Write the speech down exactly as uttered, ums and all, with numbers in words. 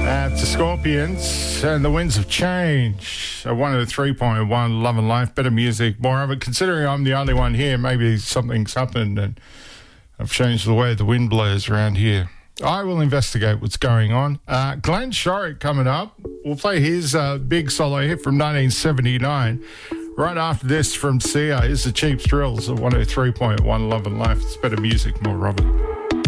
Uh, to Scorpions and the Winds of Change. A one oh three point one, Love and Life, better music, more of it. Considering I'm the only one here, maybe something's happened and I've changed the way the wind blows around here. I will investigate what's going on. Uh, Glenn Shorrock coming up. We'll play his uh, big solo hit from nineteen seventy-nine. Right after this from Sia is the Cheap Thrills of one oh three point one, Love and Life. It's better music, more Robert.